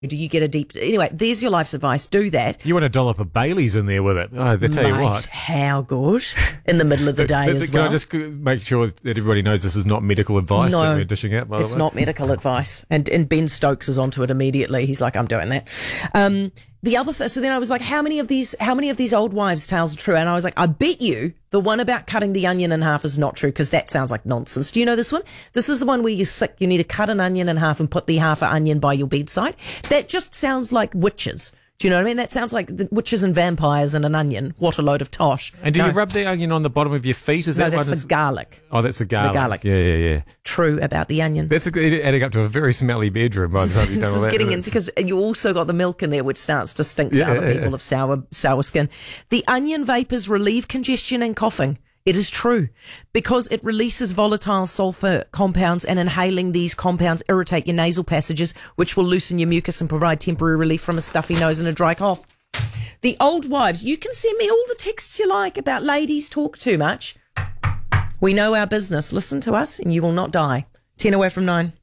Do you get a deep... Anyway, there's your life's advice. Do that. You want to dollop a Baileys in there with it. Oh, they tell you what. How good. In the middle of the day as well. Can I just make sure that everybody knows this is not medical advice that we're dishing out, by the way? It's not medical advice. And Ben Stokes is onto it immediately. He's like, I'm doing that. The other so then I was like, how many of these old wives' tales are true? And I was like, I bet you the one about cutting the onion in half is not true, because that sounds like nonsense. Do you know this one? This is the one where you're sick, you need to cut an onion in half and put the half an onion by your bedside. That just sounds like witches. Do you know what I mean? That sounds like the witches and vampires and an onion. What a load of tosh. And do you rub the onion on the bottom of your feet? That's the garlic. Oh, that's the garlic. The garlic. Yeah. True about the onion. That's adding up to a very smelly bedroom by the time you've done all that. This is getting into, because you also got the milk in there, which starts to stink to other people of sour skin. The onion vapors relieve congestion and coughing. It is true, because it releases volatile sulfur compounds, and inhaling these compounds irritate your nasal passages, which will loosen your mucus and provide temporary relief from a stuffy nose and a dry cough. The old wives, you can send me all the texts you like about ladies talk too much. We know our business. Listen to us and you will not die. 10 away from 9.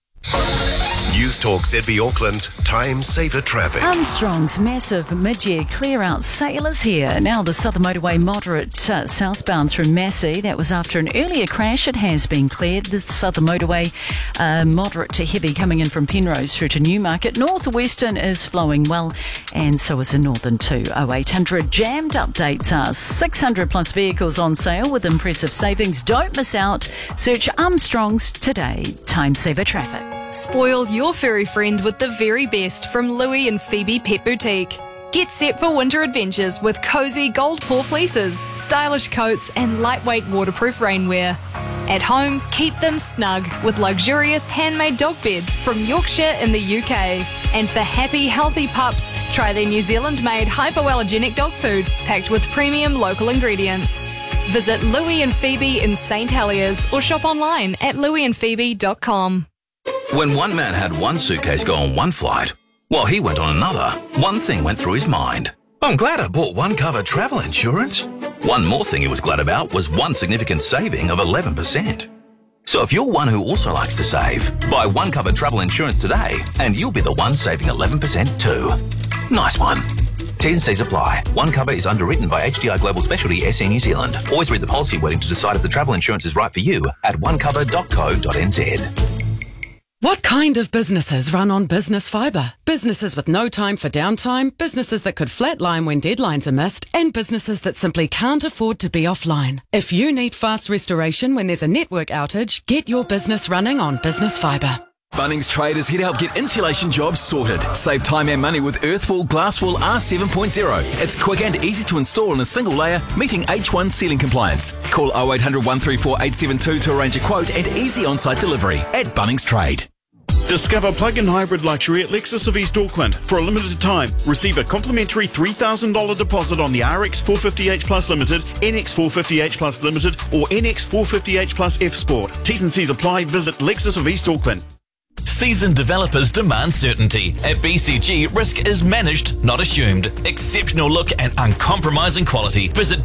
News Talk ZB Auckland, time saver traffic. Armstrong's massive mid-year clear-out sale is here. Now the Southern Motorway moderate southbound through Massey. That was after an earlier crash. It has been cleared. The Southern Motorway moderate to heavy coming in from Penrose through to Newmarket. Northwestern is flowing well, and so is the Northern too. 0800 jammed updates are 600 plus vehicles on sale with impressive savings. Don't miss out. Search Armstrong's today. Time saver traffic. Spoil your furry friend with the very best from Louie and Phoebe Pet Boutique. Get set for winter adventures with cosy gold paw fleeces, stylish coats and lightweight waterproof rainwear. At home, keep them snug with luxurious handmade dog beds from Yorkshire in the UK. And for happy, healthy pups, try their New Zealand-made hypoallergenic dog food packed with premium local ingredients. Visit Louie and Phoebe in St Heliers or shop online at louieandphoebe.com. When one man had one suitcase go on one flight, while he went on another, one thing went through his mind. I'm glad I bought One Cover travel insurance. One more thing he was glad about was one significant saving of 11%. So if you're one who also likes to save, buy One Cover travel insurance today and you'll be the one saving 11% too. Nice one. T's and C's apply. One Cover is underwritten by HDI Global Specialty SE New Zealand. Always read the policy wording to decide if the travel insurance is right for you at onecover.co.nz. What kind of businesses run on business fibre? Businesses with no time for downtime, businesses that could flatline when deadlines are missed, and businesses that simply can't afford to be offline. If you need fast restoration when there's a network outage, get your business running on business fibre. Bunnings Trade is here to help get insulation jobs sorted. Save time and money with Earthwall Glasswall R7.0. It's quick and easy to install in a single layer, meeting H1 ceiling compliance. Call 0800 134 872 to arrange a quote and easy on-site delivery at Bunnings Trade. Discover plug-in hybrid luxury at Lexus of East Auckland. For a limited time, receive a complimentary $3,000 deposit on the RX 450h Plus Limited, NX 450h Plus Limited or NX 450h Plus F Sport. T's and C's apply. Visit Lexus of East Auckland. Seasoned developers demand certainty. At BCG, risk is managed, not assumed. Exceptional look and uncompromising quality. Visit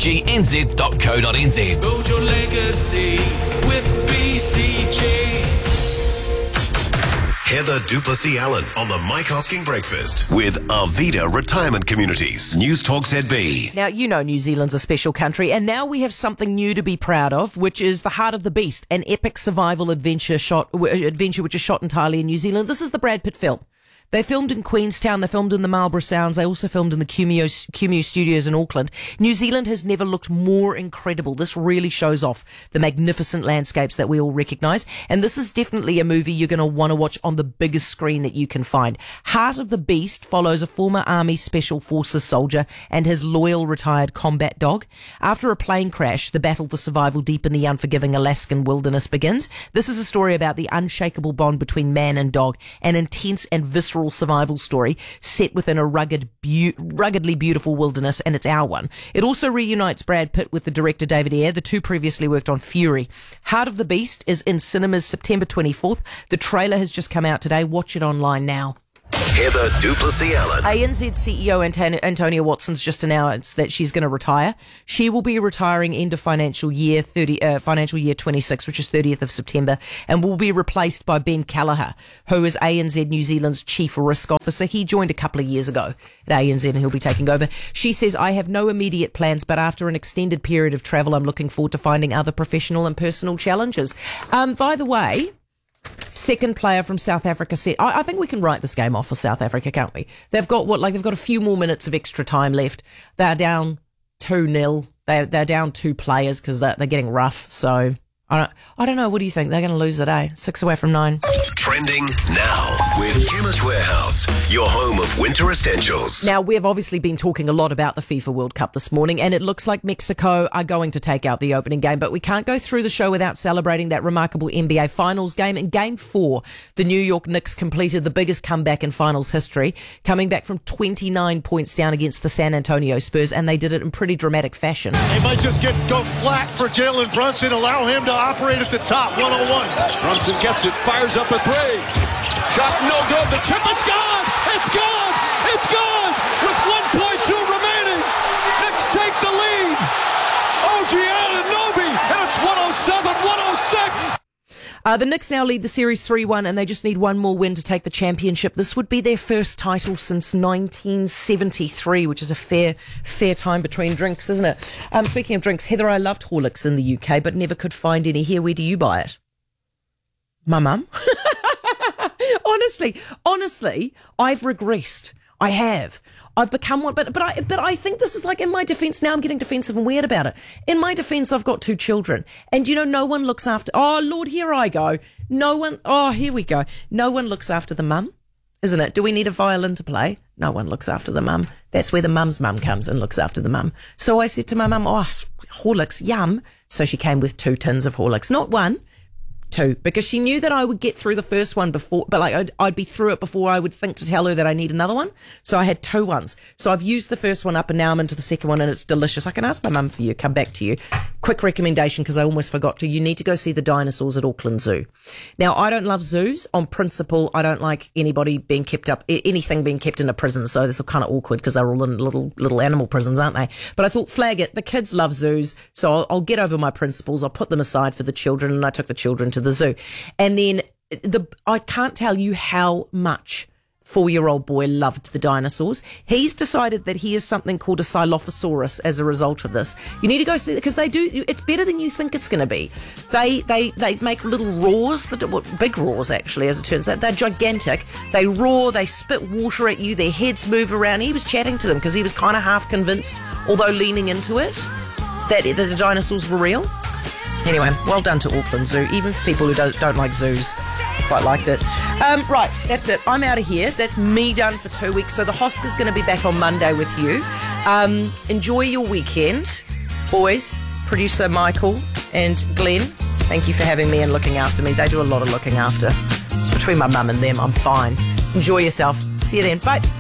bcgnz.co.nz. Build your legacy with BCG. Heather Duplessis-Allen on the Mike Hosking Breakfast with Arvida Retirement Communities. News Talk ZB. Now, you know New Zealand's a special country, and now we have something new to be proud of, which is The Heart of the Beast, an epic survival adventure which is shot entirely in New Zealand. This is the Brad Pitt film. They filmed in Queenstown, they filmed in the Marlborough Sounds, they also filmed in the Cumeo Studios in Auckland. New Zealand has never looked more incredible. This really shows off the magnificent landscapes that we all recognise. And this is definitely a movie you're going to want to watch on the biggest screen that you can find. Heart of the Beast follows a former Army Special Forces soldier and his loyal retired combat dog. After a plane crash, the battle for survival deep in the unforgiving Alaskan wilderness begins. This is a story about the unshakable bond between man and dog, an intense and visceral survival story set within a ruggedly beautiful wilderness, and it's our one. It also reunites Brad Pitt with the director David Ayer. The two previously worked on Fury. Heart of the Beast is in cinemas September 24th. The trailer has just come out today. Watch it online now. Heather Duplessis Allen. ANZ CEO Antonia Watson's just announced that she's going to retire. She will be retiring end of financial year 26, which is 30th of September, and will be replaced by Ben Callagher, who is ANZ New Zealand's Chief Risk Officer. He joined a couple of years ago at ANZ, and he'll be taking over. She says, I have no immediate plans, but after an extended period of travel, I'm looking forward to finding other professional and personal challenges. By the way, second player from South Africa said, I think we can write this game off for South Africa, can't we? They've got they've got a few more minutes of extra time left. They're down 2-0. They're down 2 players because they're getting rough. So I don't know. What do you think? They're going to lose it, eh? 6 away from 9. Trending now with Chemist Warehouse, your home of winter essentials. Now, we have obviously been talking a lot about the FIFA World Cup this morning, and it looks like Mexico are going to take out the opening game, but we can't go through the show without celebrating that remarkable NBA Finals game. In Game 4, the New York Knicks completed the biggest comeback in Finals history, coming back from 29 points down against the San Antonio Spurs, and they did it in pretty dramatic fashion. They might just go flat for Jalen Brunson, allow him to operate at the top, 101. Brunson gets it, fires up a 3. Shot no good, the tip, it's gone! It's gone! It's gone! With 1.2 remaining! Knicks take the lead! OG Anunoby, and it's 107-106! The Knicks now lead the series 3-1, and they just need one more win to take the championship. This would be their first title since 1973, which is a fair time between drinks, isn't it? Speaking of drinks, Heather, I loved Horlicks in the UK, but never could find any here. Where do you buy it? My mum. Honestly, I've regressed. I have. I've become one, but I think this is like, in my defence, now I'm getting defensive and weird about it. In my defence, I've got 2 children, and no one looks after, oh Lord, here I go. Here we go. No one looks after the mum, isn't it? Do we need a violin to play? No one looks after the mum. That's where the mum's mum comes and looks after the mum. So I said to my mum, Horlicks, yum. So she came with 2 tins of Horlicks, not 1. 2, because she knew that I would get through the first one before, but I'd be through it before I would think to tell her that I need another one. So I had 2 ones. So I've used the first one up, and now I'm into the second one, and it's delicious. I can ask my mum for you, come back to you. Quick recommendation, because I almost forgot to. You need to go see the dinosaurs at Auckland Zoo. Now, I don't love zoos. On principle, I don't like anything being kept in a prison. So this is kind of awkward because they're all in little animal prisons, aren't they? But I thought, flag it. The kids love zoos. So I'll get over my principles. I'll put them aside for the children, and I took the children to the zoo. And then I can't tell you how much 4-year-old boy loved the dinosaurs. He's decided that he is something called a Silophosaurus as a result of this. You need to go see it, because they do. It's better than you think it's going to be. They make little roars, big roars actually, as it turns out. They're gigantic. They roar. They spit water at you. Their heads move around. He was chatting to them because he was kind of half convinced, although leaning into it, that the dinosaurs were real. Anyway, well done to Auckland Zoo. Even for people who don't like zoos, quite liked it. Right, that's it. I'm out of here. That's me done for 2 weeks. So the Hosker's going to be back on Monday with you. Enjoy your weekend. Boys, producer Michael and Glenn, thank you for having me and looking after me. They do a lot of looking after. It's between my mum and them. I'm fine. Enjoy yourself. See you then. Bye.